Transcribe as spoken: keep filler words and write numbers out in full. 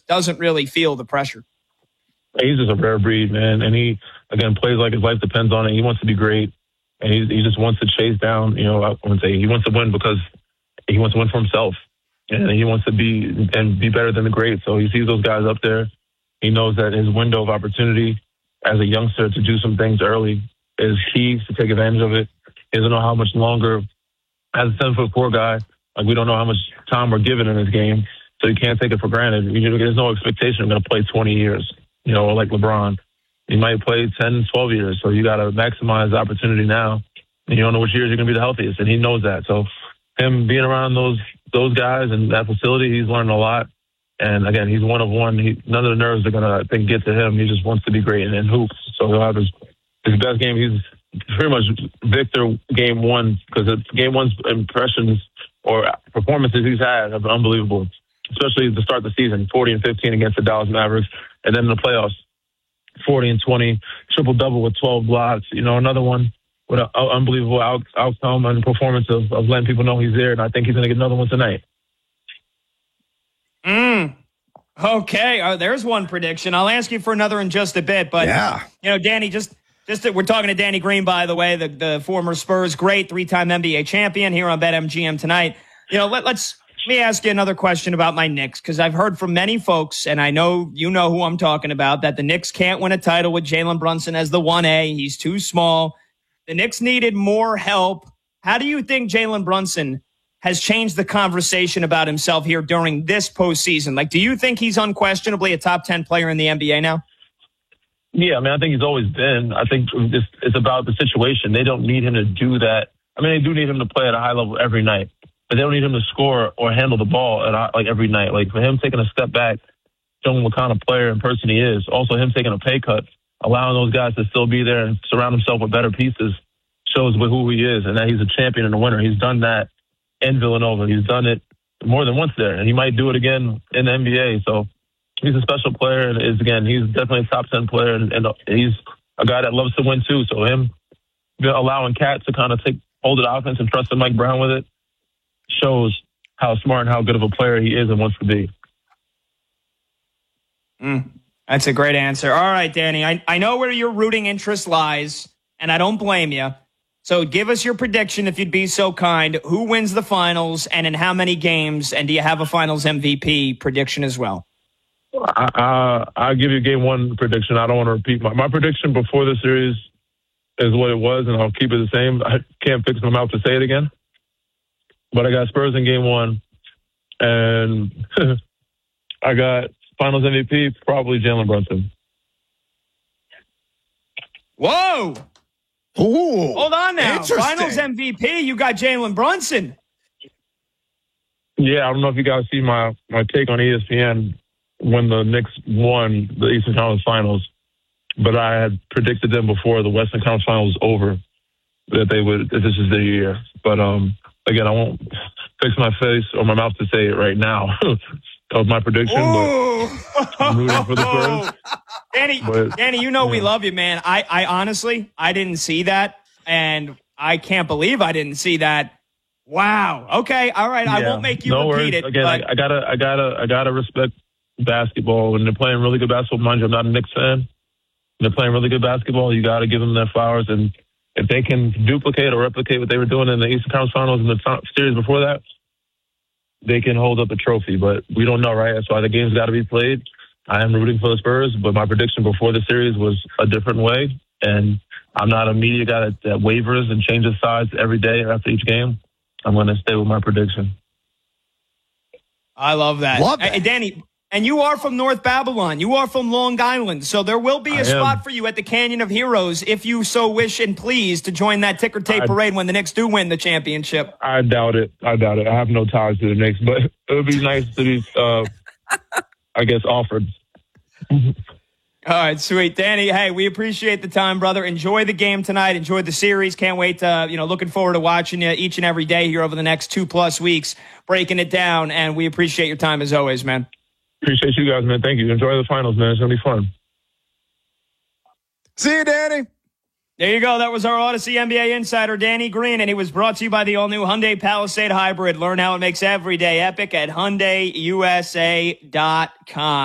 doesn't really feel the pressure. He's just a rare breed, man. And he, again, plays like his life depends on it. He wants to be great. And he, he just wants to chase down, you know, I wouldn't say he wants to win because he wants to win for himself. And he wants to be and be better than the greats. So he sees those guys up there. He knows that his window of opportunity as a youngster to do some things early is key to take advantage of it. He doesn't know how much longer, as a seven foot four guy, like we don't know how much time we're given in this game. So you can't take it for granted. You know, there's no expectation of going to play twenty years. You know, like LeBron, he might play ten, twelve years. So you got to maximize the opportunity now. And you don't know which years you're going to be the healthiest. And he knows that. So him being around those those guys and that facility, he's learned a lot. And again, he's one of one. He, none of the nerves are going to, I think, get to him. He just wants to be great in, in hoops. So he'll have his, his best game. He's pretty much Victor game one because game one's impressions or performances he's had have been unbelievable, especially to start the season, forty and fifteen against the Dallas Mavericks. And then in the playoffs, forty and twenty, triple-double with twelve blocks. You know, another one with an unbelievable out, outcome and performance of, of letting people know he's there. And I think he's going to get another one tonight. Mm. Okay, uh, there's one prediction. I'll ask you for another in just a bit. But, yeah. you know, Danny, just, just to, we're talking to Danny Green, by the way, the, the former Spurs great, three-time N B A champion here on BetMGM tonight. You know, let, let's... Let me ask you another question about my Knicks, because I've heard from many folks, and I know you know who I'm talking about, that the Knicks can't win a title with Jalen Brunson as the one A. He's too small. The Knicks needed more help. How do you think Jalen Brunson has changed the conversation about himself here during this postseason? Like, do you think he's unquestionably a top ten player in the N B A now? Yeah, I mean, I think he's always been. I think it's, it's about the situation. They don't need him to do that. I mean, they do need him to play at a high level every night. But they don't need him to score or handle the ball at, like every night. Like for him taking a step back, showing what kind of player and person he is. Also him taking a pay cut, allowing those guys to still be there and surround himself with better pieces shows who he is and that he's a champion and a winner. He's done that in Villanova. He's done it more than once there, and he might do it again in the N B A. So he's a special player, and is again he's definitely a top ten player, and, and he's a guy that loves to win too. So him allowing Cat to kind of take hold of the offense and trusting Mike Brown with it shows how smart and how good of a player he is and wants to be. Mm, that's a great answer. All right, Danny, I, I know where your rooting interest lies, and I don't blame you. So give us your prediction, if you'd be so kind. Who wins the finals and in how many games? And do you have a finals M V P prediction as well? I, I, I'll give you game one prediction. I don't want to repeat my, my prediction before the series is what it was, and I'll keep it the same. I can't fix my mouth to say it again. But I got Spurs in game one, and I got finals M V P, probably Jalen Brunson. Whoa! Ooh, hold on now. Finals M V P, you got Jalen Brunson. Yeah, I don't know if you guys see my, my take on E S P N when the Knicks won the Eastern Conference Finals, but I had predicted them before the Western Conference Finals was over that they would, that this is their year. But, um, again, I won't fix my face or my mouth to say it right now. That was my prediction, Ooh. but I'm rooting for the Spurs. Danny, but, Danny, you know yeah. we love you, man. I, I honestly, I didn't see that, and I can't believe I didn't see that. Wow. Okay. All right. Yeah. I won't make you no repeat worries. it. Again, but... I, I gotta, I gotta, I gotta respect basketball. When they're playing really good basketball, mind you, I'm not a Knicks fan. When they're playing really good basketball, you got to give them their flowers. And if they can duplicate or replicate what they were doing in the Eastern Conference Finals and the t- series before that, they can hold up a trophy. But we don't know, right? That's why the game's got to be played. I am rooting for the Spurs, but my prediction before the series was a different way. And I'm not a media guy that, that wavers and changes sides every day or after each game. I'm going to stay with my prediction. I love that. Love that. Hey, Danny, and you are from North Babylon. You are from Long Island. So there will be a I spot am. for you at the Canyon of Heroes if you so wish and please to join that ticker tape I, parade when the Knicks do win the championship. I doubt it. I doubt it. I have no ties to the Knicks, but it would be nice to be, uh, I guess, offered. All right, sweet. Danny, hey, we appreciate the time, brother. Enjoy the game tonight. Enjoy the series. Can't wait to, you know, looking forward to watching you each and every day here over the next two plus weeks, breaking it down. And we appreciate your time as always, man. Appreciate you guys, man. Thank you. Enjoy the finals, man. It's going to be fun. See you, Danny. There you go. That was our Odyssey N B A insider, Danny Green, and he was brought to you by the all-new Hyundai Palisade Hybrid. Learn how it makes every day epic at Hyundai U S A dot com.